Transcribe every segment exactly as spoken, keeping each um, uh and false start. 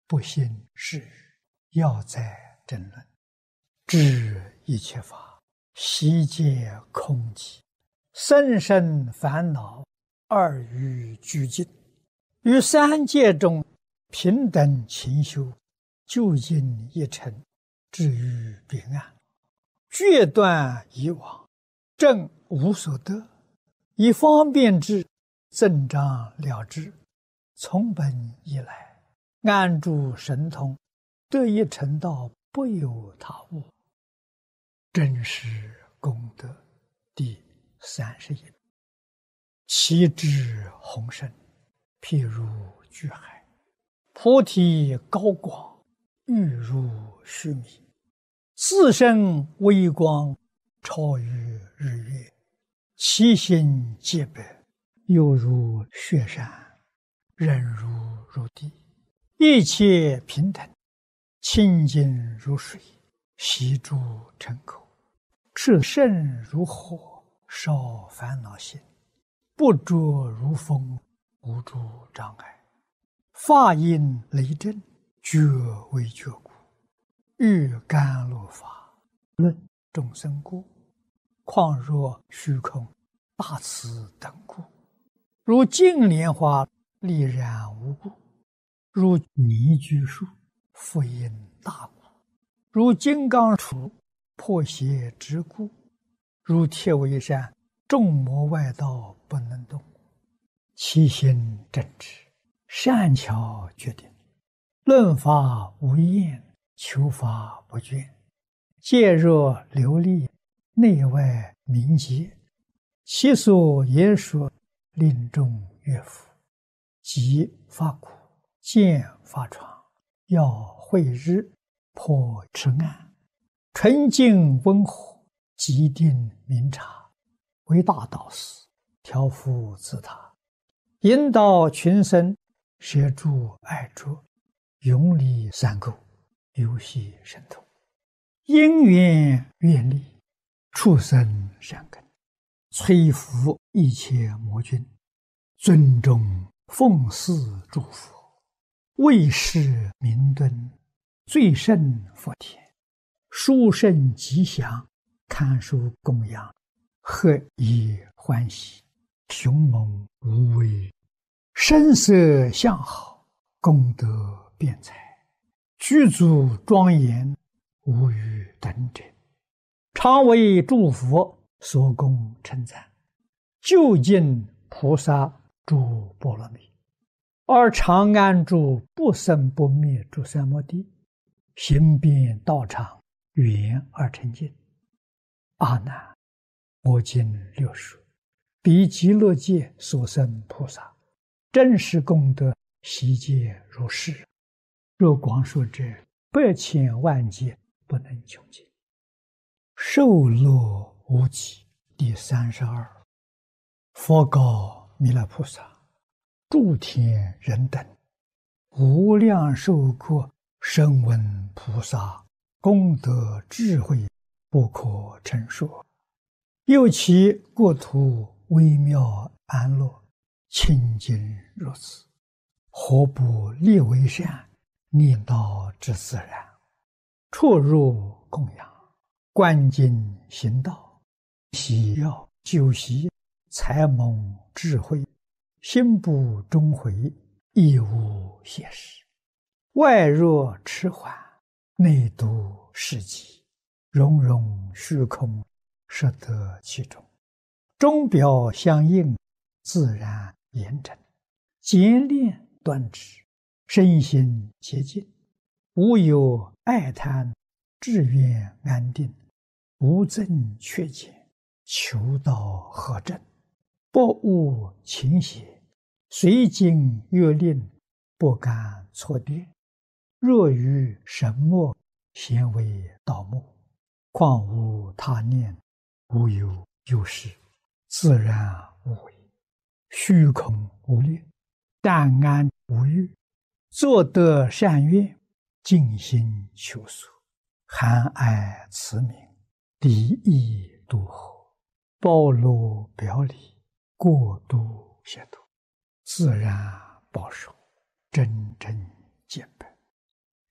不信是要在争论，知一切法悉皆空寂，甚深烦恼二于俱尽，于三界中平等勤修，究竟一尘，至于彼岸，决断以往，正无所得，以方便之，增长了之，从本以来，安住神通，得一成道，不有他物。真实功德第三十一。其智宏深，譬如巨海；菩提高广，欲如须弥。自身微光，超于日月；其心洁白，犹如雪山，忍如如地。一切平等，清净如水，悉诸尘垢。炽盛如火，烧烦恼心；不着如风，无诸障碍。法音雷震，觉为觉故。欲甘露法，论众生故。况若虚空，大慈等故。如净莲花，丽然无故；如泥居树，复因大故；如金刚杵，破邪之故；如铁围山，众魔外道不能动。其心正直，善巧决定，论法无厌，求法不倦。戒若琉璃，内外明洁。其所言说，令众悦服。即发苦，见发疮，要慧日，破痴暗。纯净温和，极定明察，为大导师，调伏自他，引导群生，摄诸爱着，永离三垢，游戏神通。因缘愿力，畜生善根，摧伏一切魔君，尊重奉祀诸佛，为世明敦，最胜佛田。殊胜吉祥，堪受供养，何以欢喜，雄猛无畏。声色相好，功德辩才，具足庄严，无与等者。常为诸佛所供称赞，究竟菩萨诸波罗蜜，而常安住不生不灭诸三摩地，行遍道场，圆而成净。阿难，我今略说，彼极乐界所生菩萨，真实功德悉皆如是。若光说者，百千万劫不能穷尽。受乐无极第三十二。佛告弥勒菩萨：诸天人等，无量寿国声闻菩萨功德智慧，不可称说。又其国土微妙安乐，清净如此，何不立为善，念道之自然？出入供养，观经行道，喜要修习，才蒙智慧，心不终悔，亦无邪事。外若迟缓，内度世极，融融虚空，摄得其中。钟表相应，自然严整，简练端直，身心洁净，无有爱贪，志愿安定，无增缺减，求道合正，不误情邪，随经阅令，不敢错跌。若于神墨，咸为盗墓，况无他念，无有有事，自然无为，虚空无虑，淡安无欲，作得善愿，尽心求索，含爱慈悯，离意度合，包罗表里，过度协度，自然保守，真正见本。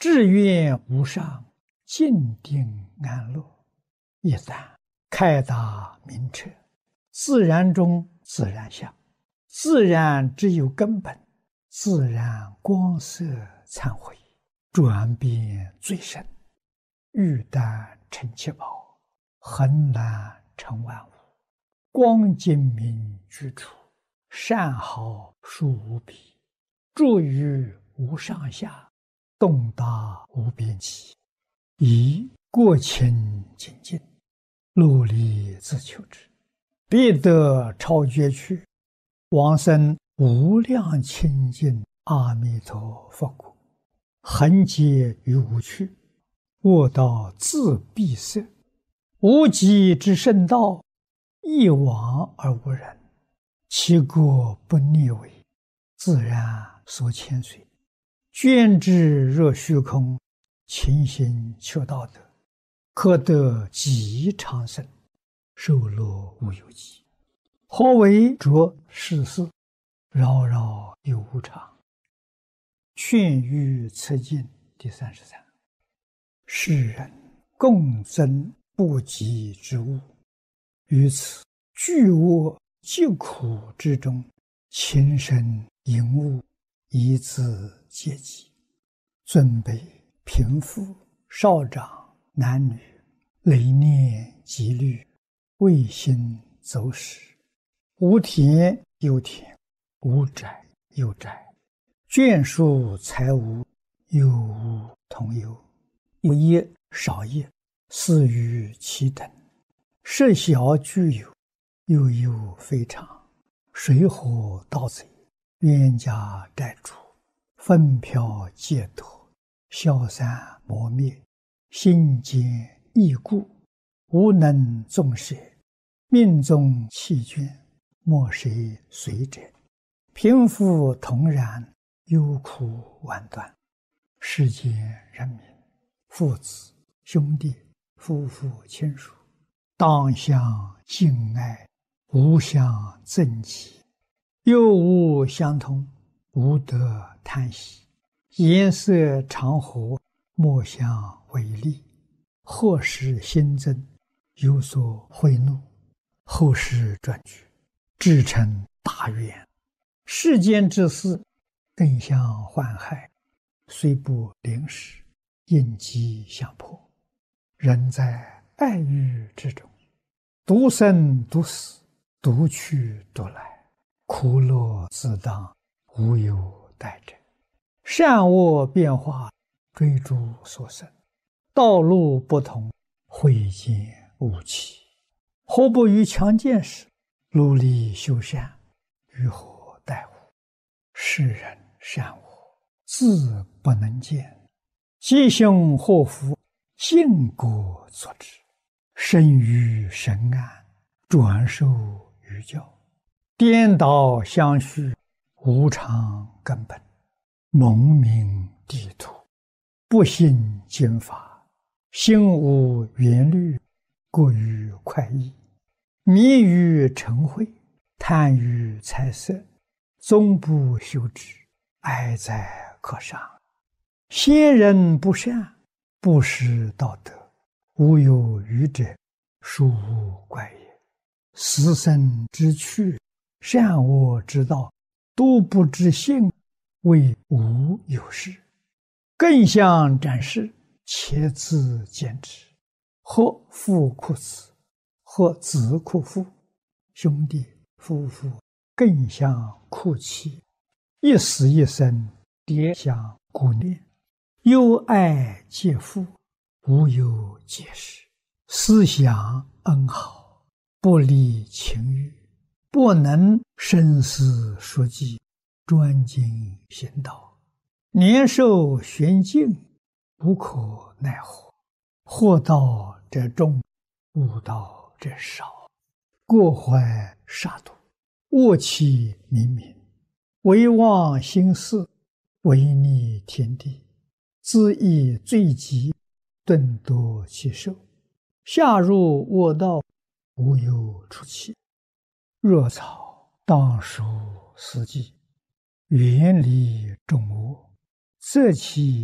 志愿无上，静定安乐。一旦开达明彻，自然中自然相，自然只有根本，自然光色忏悔，转变最深，欲但成七宝，恒难成万物。光精明居处，善好殊无比，住于无上下，动达无边际，以过清净净，努力自求之，必得超绝去，往生无量清净阿弥陀佛国。恒劫于无趣，卧道自闭塞，无极之圣道，一往而无人，其过不逆违，自然所牵随。捐之若虚空，勤行求道德，可得极长生，寿乐无有极。何为着世事，扰扰有无常。劝喻此经第三十三。世人共争不及之物，于此巨恶疾苦之中，情深淫恶，以自戒己。尊卑贫富少长男女，累念积虑，未心走失，无田有田，无宅有宅，眷属财物，有无同有，有业少业，似于其等。设小具有，又有非常，水火盗贼，冤家债主，纷飘劫夺，消散磨灭，心坚易故，无能纵舍，命中弃捐，莫谁随者。贫富同然，忧苦万端。世间人民，父子兄弟夫妇亲属，当相敬爱，无相憎忌，又无相通，无得贪喜。颜色常和，莫相违逆。或使新增，有所贿赂，后世转举，至成大愿。世间之事，更相患害，虽不临时，应机相迫。人在爱欲之中，独生独死，独去独来，苦乐自当，无有待者。善恶变化，追逐所生，道路不同，慧见无期。何不于强健时，努力修善，于何待乎？世人善恶，自不能见，吉凶祸福，因果所致。生于神安，转受于教，颠倒相续，无常根本。蒙名地土，不信经法，心无缘虑，过于快意，迷于嗔恚，贪于财色，终不修之，哀哉可伤。先人不善，不识道德，无有余者，殊无怪也。死生之趣，善恶之道，都不知性，为无有事。更相展示，且自见之。或父哭子，或子哭父，兄弟夫妇更相哭泣，一死一生，迭相顾念。忧爱皆父，无有解释。思想恩好，不离情欲，不能深思熟记，专精行道。年寿玄境，无可奈何。祸道者众，悟道者少。过怀杀戮，恶气冥冥，唯忘心事，违逆天地，自意罪极，顿夺其寿。下入恶道，无有出期。若草当属死寂，远离众恶，择其